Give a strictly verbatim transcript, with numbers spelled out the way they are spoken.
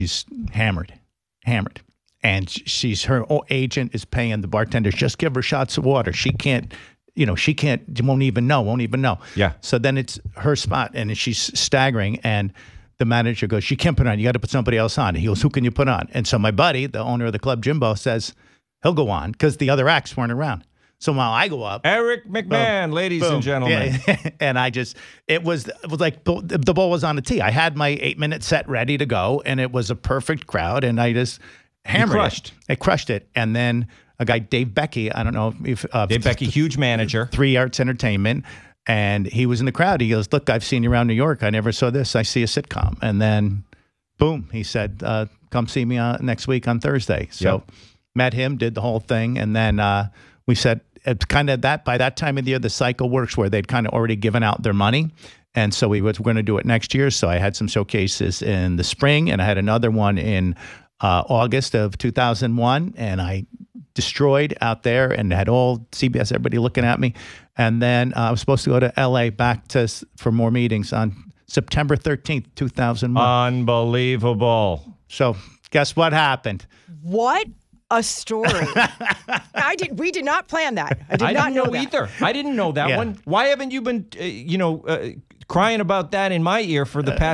She's hammered, hammered. And she's her agent is paying the bartenders, just give her shots of water. She can't, you know, she can't, won't even know, won't even know. Yeah. So then it's her spot, and she's staggering, and the manager goes, she can't put on. You got to put somebody else on. He goes, who can you put on? And so my buddy, the owner of the club, Jimbo, says he'll go on because the other acts weren't around. So while I go up, Eric McMahon, boom, ladies boom, and gentlemen, yeah, and I just it was it was like the ball was on the tee. I had my eight minute set ready to go, and it was a perfect crowd, and I just hammered you crushed. it. I crushed it, and then a guy, Dave Becky, I don't know if uh, Dave Becky, huge manager, Three Arts Entertainment. And he was in the crowd. He goes, look, I've seen you around New York. I never saw this. I see a sitcom. And then, boom, he said, uh, come see me uh, next week on Thursday. So yep. met him, did the whole thing. And then uh, we said, it's kind of that, by that time of the year, the cycle works where they'd kind of already given out their money. And so we was going to do it next year. So I had some showcases in the spring, and I had another one in uh, August of two thousand one. And I destroyed out there and had all C B S, everybody looking at me. And then uh, I was supposed to go to L A back to for more meetings on September thirteenth, two thousand one. Unbelievable. So guess what happened? What a story. I did. We did not plan that. I did I not didn't know, know that. either. I didn't know that Yeah. one. Why haven't you been, uh, you know, uh, crying about that in my ear for the past